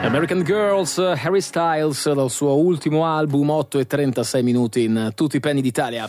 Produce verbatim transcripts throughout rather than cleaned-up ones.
American Girls, Harry Styles, dal suo ultimo album, otto e trentasei minuti in tutti i penny d'Italia.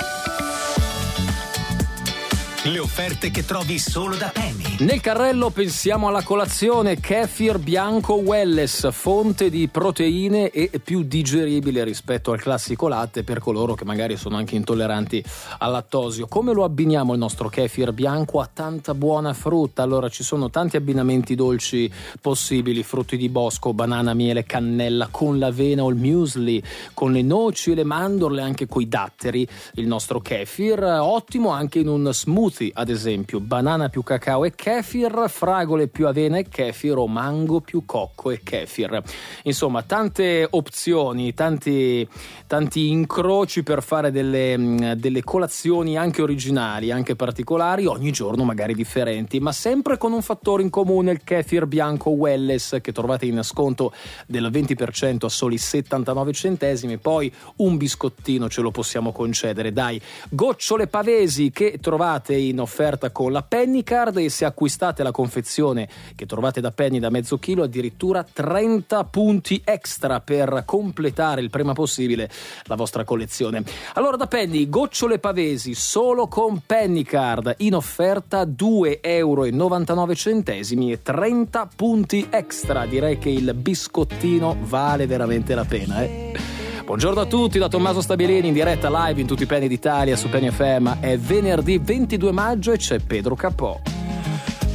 Le offerte che trovi solo da Penny. Nel carrello pensiamo alla colazione kefir bianco Welles, fonte di proteine e più digeribile rispetto al classico latte per coloro che magari sono anche intolleranti al lattosio. Come lo abbiniamo il nostro kefir bianco a tanta buona frutta? Allora ci sono tanti abbinamenti dolci possibili: frutti di bosco, banana, miele, cannella, con l'avena o il muesli, con le noci e le mandorle, anche coi datteri. Il nostro kefir ottimo anche in un smoothie, ad esempio banana più cacao e kefir, fragole più avena e kefir, o mango più cocco e kefir. Insomma, tante opzioni, tanti, tanti incroci per fare delle, delle colazioni anche originali, anche particolari, ogni giorno magari differenti, ma sempre con un fattore in comune: il kefir bianco Welles, che trovate in sconto del venti per cento a soli settantanove centesimi. Poi un biscottino ce lo possiamo concedere, dai. Gocciole pavesi che trovate in offerta con la Penny Card, e se acquistate la confezione che trovate da Penny da mezzo chilo, addirittura trenta punti extra per completare il prima possibile la vostra collezione. Allora, da Penny, gocciole pavesi solo con Penny Card in offerta, due euro e novantanove centesimi e trenta punti extra. Direi che il biscottino vale veramente la pena, eh? Buongiorno a tutti da Tommaso Stabilini, in diretta live in tutti i penny d'Italia su Penny F M. È venerdì ventidue maggio e c'è Pedro Capò.